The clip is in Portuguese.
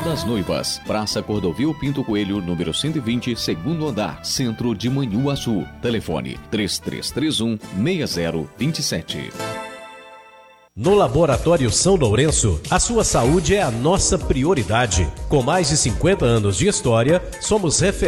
das Noivas, Praça Cordovil Pinto Coelho, número 120, segundo andar, Centro de Manhuaçu. Telefone 3331-6027. No Laboratório São Lourenço, a sua saúde é a nossa prioridade. Com mais de 50 anos de história, somos referência